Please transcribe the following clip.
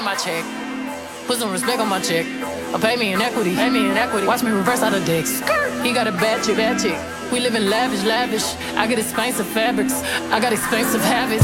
my check. Put some respect on my check. Or pay me in equity, pay me in equity. Watch me reverse out of dicks. He got a bad chick, bad chick. We live in lavish, lavish. I get expensive fabrics, I got expensive habits.